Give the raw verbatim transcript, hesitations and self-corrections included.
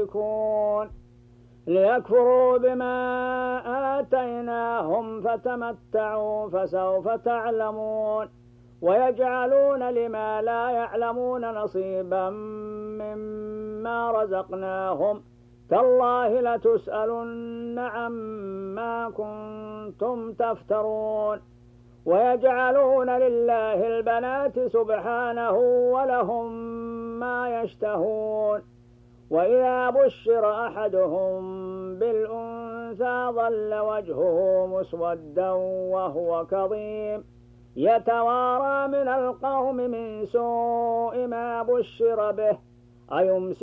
يشركون ليكفروا بما آتيناهم فتمتعوا فسوف تعلمون ويجعلون لما لا يعلمون نصيبا مما رزقناهم تالله لتسألن عما كنتم تفترون ويجعلون لله البنات سبحانه ولهم ما يشتهون وإذا بشر أحدهم بالأنثى ظل وجهه مسودا وهو كظيم يتوارى من القوم من سوء ما بشر به أيمسك